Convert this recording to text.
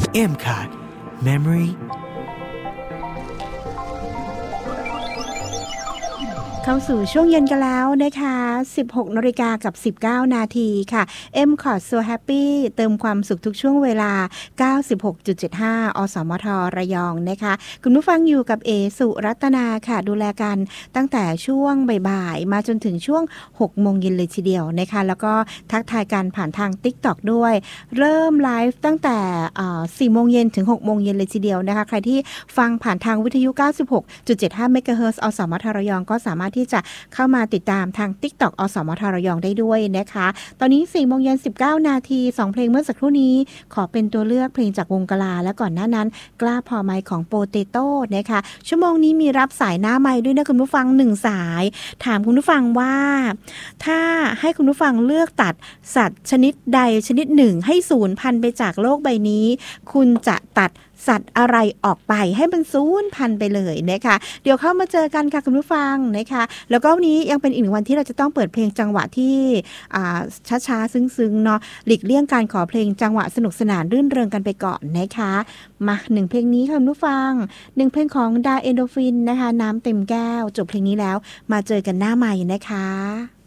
M-Card Memory เข้าสู่ช่วงเย็นกันแล้วนะคะ 16:19 น.กับ 19 นาทีค่ะ M-Card So Happy เติมความสุขทุกช่วงเวลา 96.75 อสมทระยองนะคะคุณผู้ฟังอยู่กับเอสุรัตนาค่ะดูแลกันตั้งแต่ช่วงบ่ายๆมาจนถึงช่วง 6 โมงเย็นเลยทีเดียวนะคะแล้วก็ทักทายกันผ่านทาง TikTok ด้วยเริ่มไลฟ์ตั้งแต่ 4 โมงเย็นถึง 6 โมงเย็นเลยทีเดียวนะคะใครที่ฟังผ่านทางวิทยุ 96.75 เมกะเฮิรตซ์ อสมทระยองก็สามารถที่จะเข้ามาติดตามทาง TikTok อสมทระยองได้ด้วยนะคะตอนนี้ 4 โมงเย็น 19 นาที 2 เพลงเมื่อสักครู่นี้ขอเป็นตัวเลือกเพลงจากวงกลาและก่อนหน้านั้นกล้าพอไมค์ของโปเตโต้นะคะชั่วโมงนี้มีรับสายหน้าไมค์ด้วยนะคุณผู้ฟัง1สายถามคุณผู้ฟังว่าถ้าให้คุณผู้ฟังเลือกตัดสัตว์ชนิดใดชนิดหนึ่งให้สูญพันธุ์ไปจากโลกใบนี้คุณจะตัดสัตว์อะไรออกไปให้มันสูญพันธุ์ไปเลยนะคะเดี๋ยวเข้ามาเจอกันค่ะคุณผู้ฟังนะคะแล้วก็วันนี้ยังเป็นอีกหนึ่งวันที่เราจะต้องเปิดเพลงจังหวะที่ช้าๆซึ้งๆเนาะหลีกเลี่ยงการขอเพลงจังหวะสนุกสนานรื่นเริงกันไปก่อนนะคะมา1เพลงนี้ค่ะคุณผู้ฟัง1เพลงของดาเอนโดฟินนะคะน้ำเต็มแก้วจบเพลงนี้แล้วมาเจอกันหน้าใหม่นะคะ